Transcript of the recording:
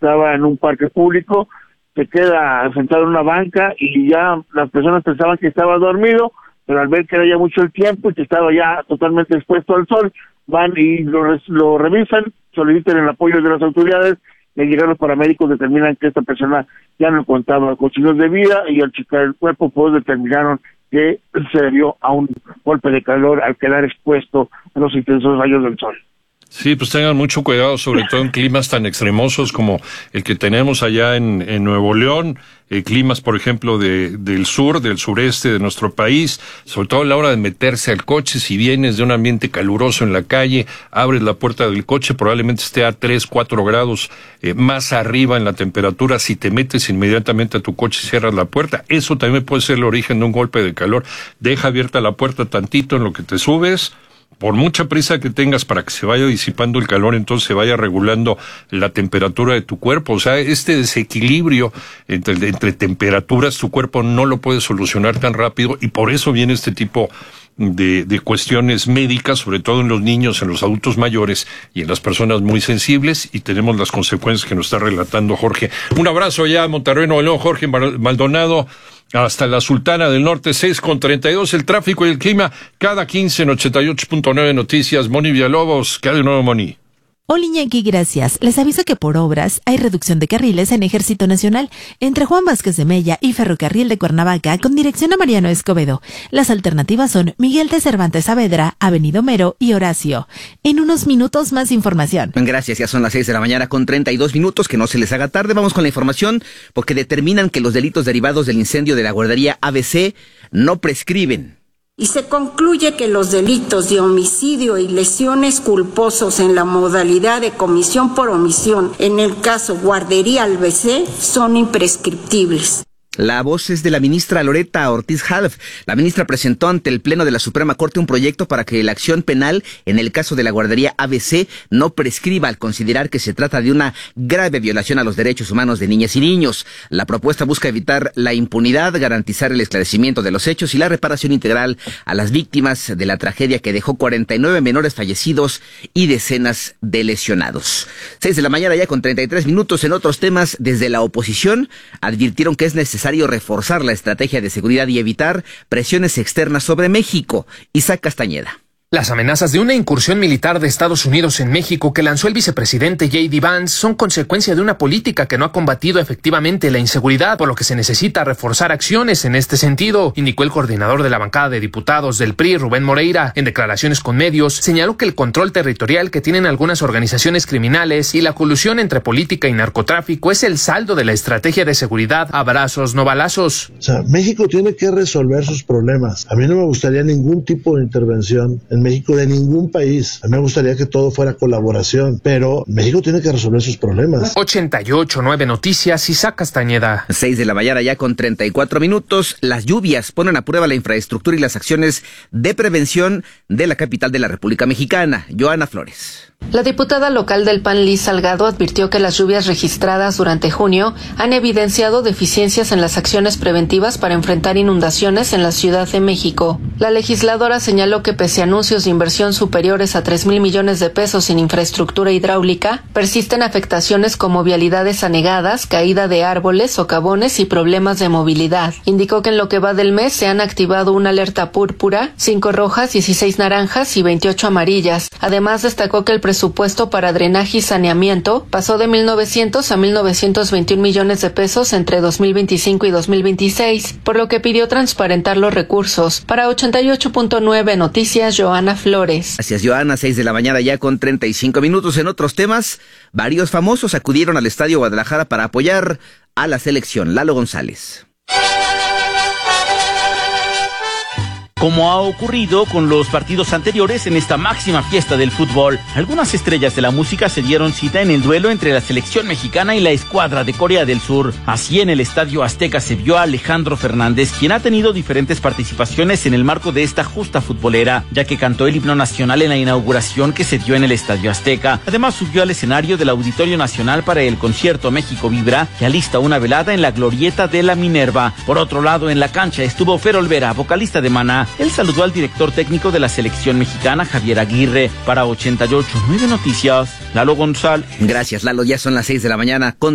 estaba en un parque público, se queda sentado en una banca y ya las personas pensaban que estaba dormido, pero al ver que era ya mucho el tiempo y que estaba ya totalmente expuesto al sol, van y lo revisan, solicitan el apoyo de las autoridades, y al llegar los paramédicos determinan que esta persona ya no contaba con signos de vida, y al checar el cuerpo pues determinaron que se debió a un golpe de calor al quedar expuesto a los intensos rayos del sol. Sí, pues tengan mucho cuidado, sobre todo en climas tan extremosos como el que tenemos allá en Nuevo León, climas, por ejemplo, del sur, del sureste de nuestro país, sobre todo a la hora de meterse al coche. Si vienes de un ambiente caluroso en la calle, abres la puerta del coche, probablemente esté a 3, 4 grados más arriba en la temperatura. Si te metes inmediatamente a tu coche y cierras la puerta, eso también puede ser el origen de un golpe de calor. Deja abierta la puerta tantito en lo que te subes. Por mucha prisa que tengas para que se vaya disipando el calor, entonces se vaya regulando la temperatura de tu cuerpo. O sea, este desequilibrio entre temperaturas, tu cuerpo no lo puede solucionar tan rápido, y por eso viene este tipo de cuestiones médicas, sobre todo en los niños, en los adultos mayores y en las personas muy sensibles, y tenemos las consecuencias que nos está relatando Jorge. Un abrazo ya a Monterrey, Nuevo León, Jorge Maldonado. Hasta la Sultana del Norte, 6:32, el tráfico y el clima, cada 15 en 88.9 Noticias. Moni Villalobos, ¿qué hay de nuevo, Moni? Hola Iñaki, gracias. Les aviso que por obras hay reducción de carriles en Ejército Nacional entre Juan Vázquez de Mella y Ferrocarril de Cuernavaca con dirección a Mariano Escobedo. Las alternativas son Miguel de Cervantes Saavedra, Avenida Homero y Horacio. En unos minutos más información. Gracias, ya son las 6 de la mañana con 32 minutos, que no se les haga tarde. Vamos con la información, porque determinan que los delitos derivados del incendio de la guardería ABC no prescriben. Y se concluye que los delitos de homicidio y lesiones culposos en la modalidad de comisión por omisión, en el caso Guardería ABC, son imprescriptibles. La voz es de la ministra Loretta Ortiz Half. La ministra presentó ante el Pleno de la Suprema Corte un proyecto para que la acción penal en el caso de la guardería ABC no prescriba, al considerar que se trata de una grave violación a los derechos humanos de niñas y niños. La propuesta busca evitar la impunidad, garantizar el esclarecimiento de los hechos y la reparación integral a las víctimas de la tragedia que dejó 49 menores fallecidos y decenas de lesionados. 6 de la mañana ya con 33 minutos. En otros temas, desde la oposición advirtieron que es necesario reforzar la estrategia de seguridad y evitar presiones externas sobre México. Isaac Castañeda. Las amenazas de una incursión militar de Estados Unidos en México que lanzó el vicepresidente J.D. Vance son consecuencia de una política que no ha combatido efectivamente la inseguridad, por lo que se necesita reforzar acciones en este sentido, indicó el coordinador de la bancada de diputados del PRI, Rubén Moreira. En declaraciones con medios, señaló que el control territorial que tienen algunas organizaciones criminales y la colusión entre política y narcotráfico es el saldo de la estrategia de seguridad abrazos, no balazos. O sea, México tiene que resolver sus problemas. A mí no me gustaría ningún tipo de intervención en México de ningún país. A mí me gustaría que todo fuera colaboración, pero México tiene que resolver sus problemas. 88.9 Noticias, Isaac Castañeda. 6 de la mañana ya con 34 minutos. Las lluvias ponen a prueba la infraestructura y las acciones de prevención de la capital de la República Mexicana. Joana Flores. La diputada local del PAN, Liz Salgado, advirtió que las lluvias registradas durante junio han evidenciado deficiencias en las acciones preventivas para enfrentar inundaciones en la Ciudad de México. La legisladora señaló que pese a anuncios de inversión superiores a 3,000 millones de pesos en infraestructura hidráulica, persisten afectaciones como vialidades anegadas, caída de árboles, socavones y problemas de movilidad. Indicó que en lo que va del mes se han activado una alerta púrpura, 5 rojas, 16 naranjas y 28 amarillas. Además, destacó que el presupuesto para drenaje y saneamiento pasó de 1.900 a 1.921 millones de pesos entre 2025 y 2026, por lo que pidió transparentar los recursos. Para 88.9 Noticias, Joana Flores. Gracias, Joana. 6 de la mañana ya con 35 minutos. En otros temas, varios famosos acudieron al Estadio Guadalajara para apoyar a la selección. Lalo González. Como ha ocurrido con los partidos anteriores en esta máxima fiesta del fútbol, algunas estrellas de la música se dieron cita en el duelo entre la selección mexicana y la escuadra de Corea del Sur. Así, en el Estadio Azteca se vio a Alejandro Fernández, quien ha tenido diferentes participaciones en el marco de esta justa futbolera, ya que cantó el himno nacional en la inauguración que se dio en el Estadio Azteca. Además, subió al escenario del Auditorio Nacional para el concierto México Vibra, que alista una velada en la glorieta de la Minerva. Por otro lado, en la cancha estuvo Fer Olvera, vocalista de Maná. Él saludó al director técnico de la selección mexicana, Javier Aguirre. Para 88.9 Noticias, Lalo González. Gracias, Lalo. Ya son las 6 de la mañana con